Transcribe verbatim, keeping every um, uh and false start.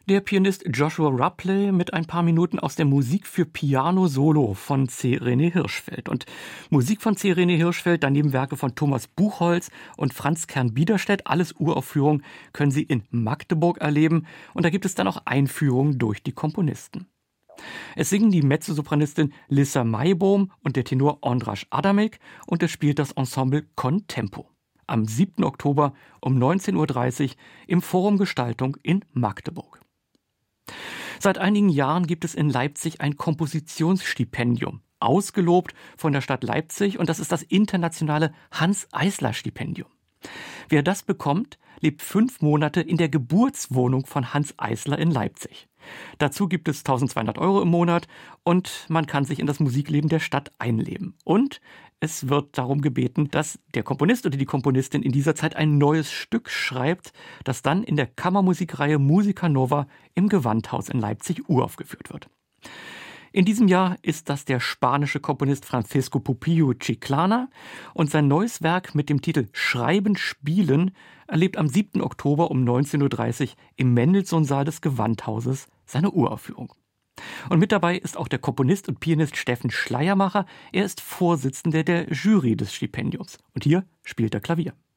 Der Pianist Joshua Rupley mit ein paar Minuten aus der Musik für Piano Solo von C. René Hirschfeld. Und Musik von C. René Hirschfeld, daneben Werke von Thomas Buchholz und Franz Kern-Biederstedt. Alles Uraufführungen können Sie in Magdeburg erleben. Und da gibt es dann auch Einführungen durch die Komponisten. Es singen die Mezzosopranistin Lissa Maibohm und der Tenor Ondráš Adamek und es spielt das Ensemble Con Tempo. Am siebten Oktober um neunzehn Uhr dreißig im Forum Gestaltung in Magdeburg. Seit einigen Jahren gibt es in Leipzig ein Kompositionsstipendium, ausgelobt von der Stadt Leipzig, und das ist das internationale Hanns-Eisler-Stipendium. Wer das bekommt, lebt fünf Monate in der Geburtswohnung von Hanns Eisler in Leipzig. Dazu gibt es eintausendzweihundert Euro im Monat und man kann sich in das Musikleben der Stadt einleben. Und es wird darum gebeten, dass der Komponist oder die Komponistin in dieser Zeit ein neues Stück schreibt, das dann in der Kammermusikreihe Musica Nova im Gewandhaus in Leipzig uraufgeführt wird. In diesem Jahr ist das der spanische Komponist Francisco Pupillo Chiclana und sein neues Werk mit dem Titel Schreiben, Spielen erlebt am siebten Oktober um neunzehn Uhr dreißig im Mendelssohn-Saal des Gewandhauses seine Uraufführung. Und mit dabei ist auch der Komponist und Pianist Steffen Schleiermacher. Er ist Vorsitzender der Jury des Stipendiums. Und hier spielt er Klavier.